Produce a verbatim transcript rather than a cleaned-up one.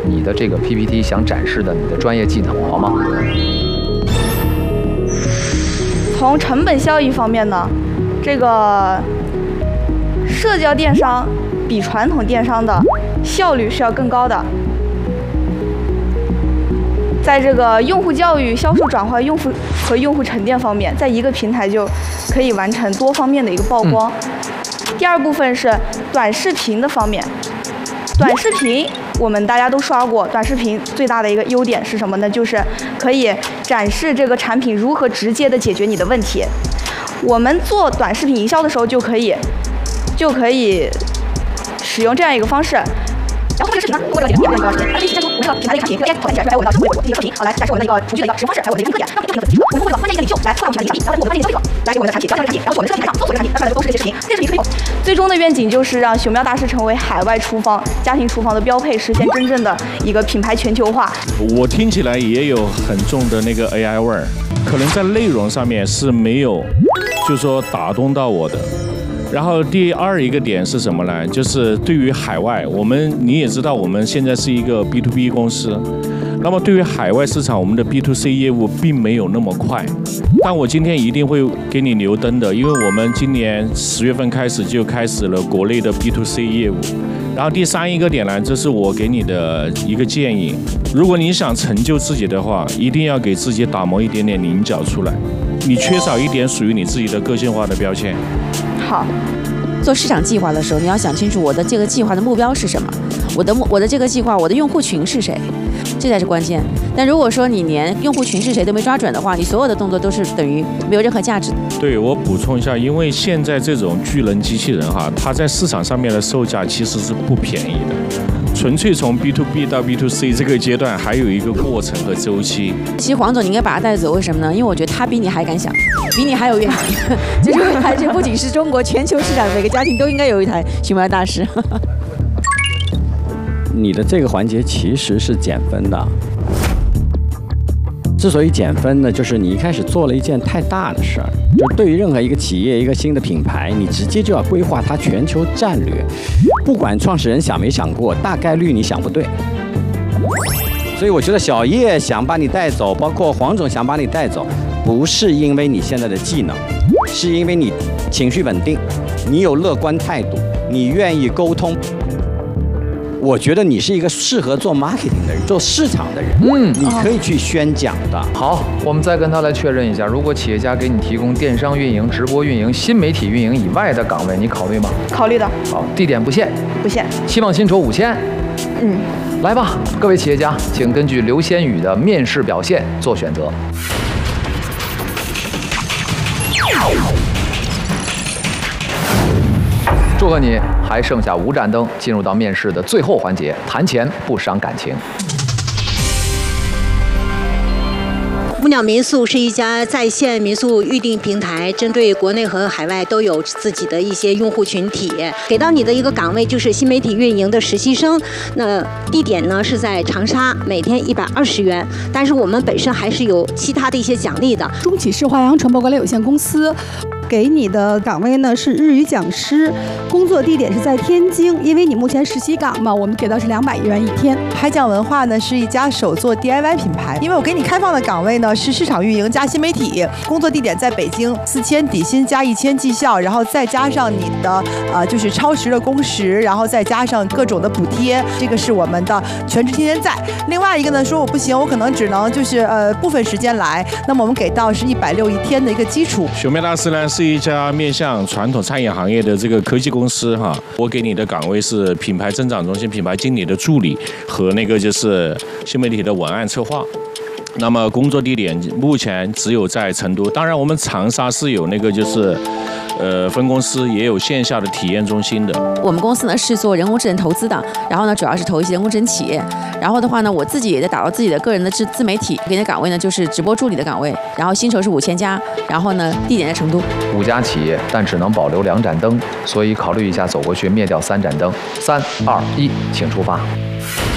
你的这个 P P T 想展示的你的专业技能，好吗？ 从成本效益方面呢，这个社交电商比传统电商的效率是要更高的。在这个用户教育、销售转化、用户和用户沉淀方面，在一个平台就可以完成多方面的一个曝光。嗯、第二部分是短视频的方面，短视频我们大家都刷过，短视频最大的一个优点是什么呢？就是可以展示这个产品如何直接的解决你的问题。我们做短视频营销的时候就可以，就可以使用这样一个方式。然后这个视频呢，通过这个剪辑，然后可以显示出我们这个品牌的一个产品，可以直接展示出来我们的成为我的一个视频，好来展示我们的一个厨具的一个使用方式，还有我们的一个特点。那么这个视频，我们通过这个关键一个领袖来扩大我们的产品，然后通过我们的关键一个领袖来给我们的产品标签产品，然后我们在平台上搜索这个产品，拿出来的都是这些视频。这个视频可以。最终的愿景就是让熊喵大师成为海外厨房、家庭厨房的标配，实现真正的一个品牌全球化。 我听起来也有很重的那个 A I 味儿，可能在内容上面是没有，就是说打动到我的。然后第二一个点是什么呢？就是对于海外，我们你也知道，我们现在是一个 B to B 公司，那么对于海外市场，我们的 B to C 业务并没有那么快。但我今天一定会给你留灯的，因为我们今年十月份开始就开始了国内的 B to C 业务。然后第三一个点呢，这是我给你的一个建议：如果你想成就自己的话，一定要给自己打磨一点点棱角出来。你缺少一点属于你自己的个性化的标签。 好， 做市场计划的时候，你要想清楚我的这个计划的目标是什么，我的我的这个计划，我的用户群是谁，这才是关键。但如果说你连用户群是谁都没抓准的话，你所有的动作都是等于没有任何价值的。 对，我补充一下，因为现在这种巨能机器人哈，它在市场上面的售价其实是不便宜的。纯粹从 B to B 到 B to C 这个阶段，还有一个过程和周期。 其实黄总你应该把他带走，为什么呢？因为我觉得他比你还敢想，比你还有愿景。就是未来这不仅是中国，全球市场每个家庭都应该有一台熊猫大师。 你的这个环节其实是减分的。之所以减分呢，就是你一开始做了一件太大的事儿。就对于任何一个企业、一个新的品牌，你直接就要规划它全球战略。不管创始人想没想过，大概率你想不对。所以我觉得小叶想把你带走，包括黄总想把你带走，不是因为你现在的技能，是因为你情绪稳定，你有乐观态度，你愿意沟通。我觉得你是一个适合做 marketing 的人，做市场的人，嗯，你可以去宣讲的。 好，我们再跟他来确认一下，如果企业家给你提供电商运营、直播运营、新媒体运营以外的岗位，你考虑吗？ 考虑的。 好，地点不限， 不限。 期望薪酬五千。 嗯， 来吧，各位企业家，请根据刘先宇的面试表现做选择。祝贺你，还剩下五盏灯，进入到面试的最后环节，谈钱不伤感情。 木鸟民宿是一家在线民宿预订平台，针对国内和海外都有自己的一些用户群体。给到你的一个岗位就是新媒体运营的实习生，那地点呢是在长沙，每天一百二十元。但是我们本身还是有其他的一些奖励的。 中启市华阳传播管理有限公司。给你的岗位呢是日语讲师，工作地点是在天津，因为你目前实习岗嘛，我们给到是两百元一天。 海讲文化呢是一家手作 D I Y 品牌，因为我给你开放的岗位呢是市场运营加新媒体，工作地点在北京，四千底薪加一千绩效，然后再加上你的呃就是超时的工时，然后再加上各种的补贴，这个是我们的全职天天在。另外一个呢说我不行，我可能只能就是呃部分时间来，那么我们给到是一百六一天的一个基础。 熊喵大师呢是一家面向传统餐饮行业的这个科技公司哈，我给你的岗位是品牌增长中心品牌经理的助理和那个就是新媒体的文案策划。那么工作地点目前只有在成都，当然我们长沙是有那个就是呃分公司，也有线下的体验中心的。 我们公司呢是做人工智能投资的，然后呢主要是投一些人工智能企业，然后的话呢我自己也在打造自己的个人的自自媒体，给你的岗位呢就是直播助理的岗位，然后薪酬是五千加，然后呢地点在成都。 五家企业，但只能保留两盏灯，所以考虑一下走过去灭掉三盏灯。三二一，请出发。